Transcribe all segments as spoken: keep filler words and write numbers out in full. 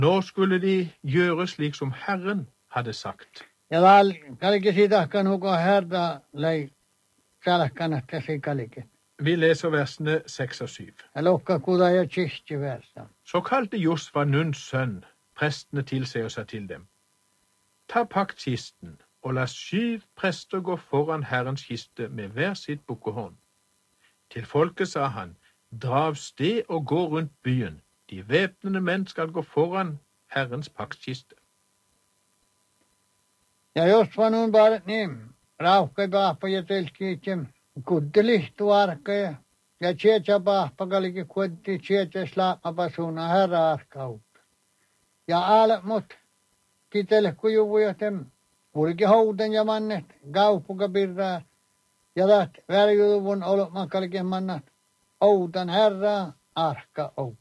Nå skulle de gjøre slik som Herren hadde sagt. Ja täällä kalki siitä kanuko herra lei salkanat se kalki. Vi leser versene seks og syv. Ja lokka kuda ja chisti versa. Så kalte Josva Nuns sønn prestene til seg og sa til dem: Ta paktkisten og la syv prester gå foran Herrens kiste med hver sitt bukkehorn. Til folket sa han: Dra av sted og gå rundt byen. De væpnede menn skal gå foran Herrens paktkiste. Ja jos vaan on bare niin rauhkai paappa ja telkiitjem kuddelihtu arkaja ja tjecha paappa kalki kuotti tjecha slaapapasuna herra arkaut. Ja aale mut kitele kujuvujotem purki houden ja mannet kaupuka birraa ja taht värjuduvun olotman kalki mannat outan herra arka out.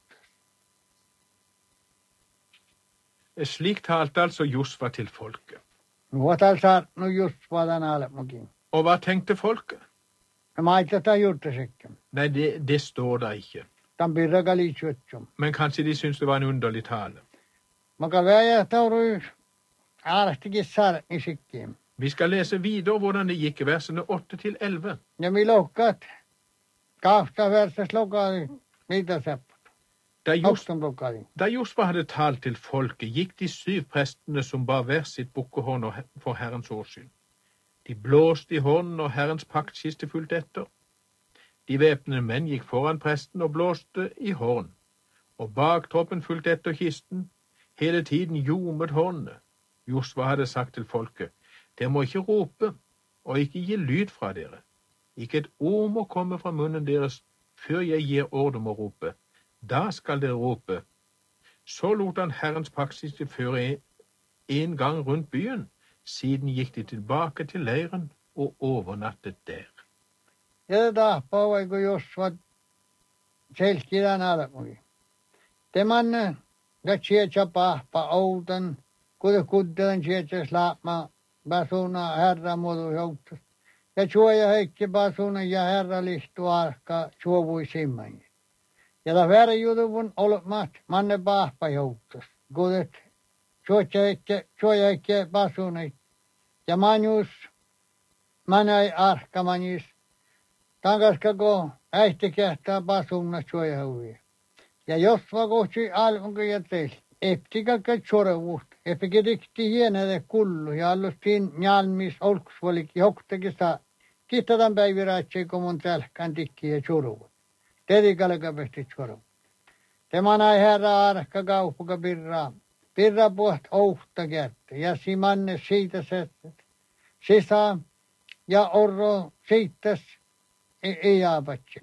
Slik talte altså Josva til folket. Nu tal saat nu just vadan aalemukin. Og hva tenkte folket? Mä ajattelin, että juurta sekin. Nei, det, det står da ikke. Tämän pirra kalitsuetsum. Men kanskje de syntes det var en underlig tale. Mä kalvaa ja taurui aalehtikin saada isikkiin. Vi skal lese videre hvordan det gikk i versene åtte til elleve. Ja mi lohkat kautta versas lokaali mitä sepput. Da, Jos, Oktan lokaali. da Josva hadde talt til folket, gikk de syv prestene som bar hver sitt bukkehorn for Herrens åsyn. De blåste i hånden, og Herrens paktkiste fulgte etter. De væpnede menn gikk foran presten og blåste i horn, og baktroppen fulgte etter kisten. Hele tiden ljomet hornene. Josva hadde sagt til folket: Dere må ikke rope, og ikke gi lyd fra dere. Ikke et ord må komme fra munnen deres før jeg gir ordre om å rope. Da skal dere rope. Så lot han Herrens paktkiste føre en gang rundt byen. Siden gikk de tilbake til leiren og overnattet der. Ja tahpa vai kun Josva selkirän aalemukin. Temanne ja tjecha pahpa outan kuda kuddelan tjecha slaapma basuna herra muodu jouttas. Ja suoja heikki basuna ja herra lihtu arka suovui simmanji. Ja ta värjuduvun olmat manne pahpa jouttas. Kudet suoja heikki basunait. Ja manjus manai arka manjis. Tankaskako äihti kehtää basunna suoja huvia. Ja jos vakohti alunko ja teil, eptikakka tsorevuht, epike rikti hienede kullu, ja allustiin njalmis olksvoliki hoktakin saa, kittadan päiviraatsi, kun mun tälkään tikki ja tsoruvut. Tedikalekapesti tsoruvut. Tämä näin herra arka kaupuka birraa, birra puht ouhta kerta, ja simanne siitä settet, sisä ja orro siitäs ei jaapatsilla.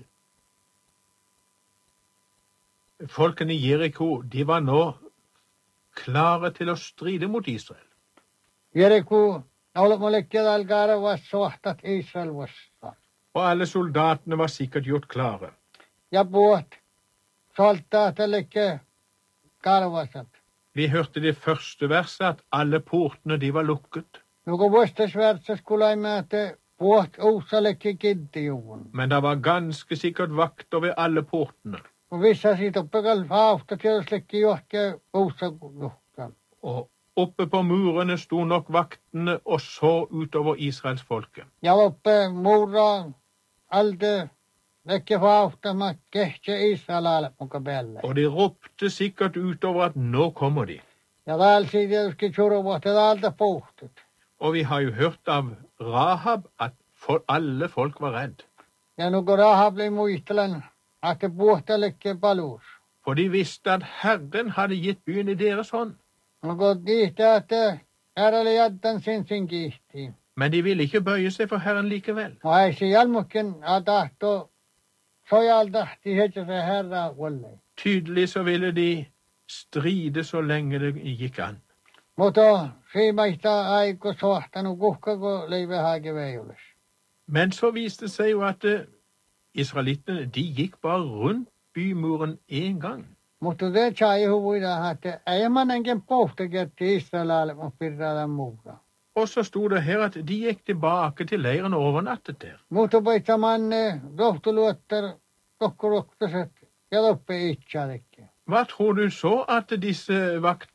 Folkene i Jericho, de var nå klare til å stride mot Israel. Jericho olmolekki alkaa vastuahtat Israel vastaan. Og alle soldatene var sikkert gjort klare. Ja puhut soldaatillekke karvasat. Vi hørte det første verset, at alle portene de var lukket. Nuku vuostas versas kulaimme, että puhut uusalekki kiddijuun. Men det var ganske sikkert vakter ved alle portene. Og vissa siitä oppekal faufta tietyslekki johke uusa juhkaan. Og oppe på murene sto nok vaktene og så utover Israels folke. Ja oppe muura alde lekki faufta ma kehtse Israelalle muka päälle. Og de ropte sikkert utover at nå kommer de. Ja täällä siitä tietysti tjuruvuotta täältä puhtut. Og vi har jo hørt av Rahab at for alle folk var redd. Ja nuku Rahab blev muistelen, at det puhtalekke palus. For de visste at Herren hadde gitt byen i deres hånd. Nuku kiihti, että herralle jättän sin sin kiihtiin. Men de ville ikke bøye seg for Herren likevel. No äisi jalmukken a tahto sojal tahti heti se herra vollei. Tydelig så ville de stride så lenge det gikk an. Mutta siimaista aiko sohtanu kuhkako leive haike veijulis. Men så viste det seg jo at israelittene, de gikk bare rundt bymuren en gang. Mutta det sai huvuida, että ei manenkin pohtaketti Israelalle, mutta pirradan muuta. Og så sto det her at de gikk tilbake til leiren og overnattet der. Mutta paitsa manne rohtuluottar tokkuroktaset ja loppe itseälekin. Hva tror du så at disse vakt